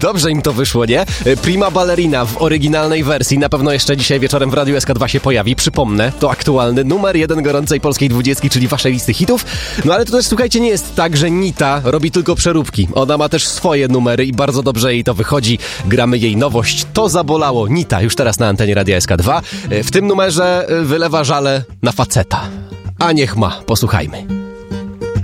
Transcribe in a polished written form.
Dobrze im to wyszło, nie? Prima Ballerina w oryginalnej wersji na pewno jeszcze dzisiaj wieczorem w Radiu SK2 się pojawi. Przypomnę, to aktualny numer 1 gorącej polskiej 20, czyli waszej listy hitów. No ale to też, słuchajcie, nie jest tak, że Nita robi tylko przeróbki. Ona ma też swoje numery i bardzo dobrze jej to wychodzi. Gramy jej nowość. To zabolało. Nita już teraz na antenie Radia SK2. W tym numerze wylewa żale na faceta. A niech ma. Posłuchajmy.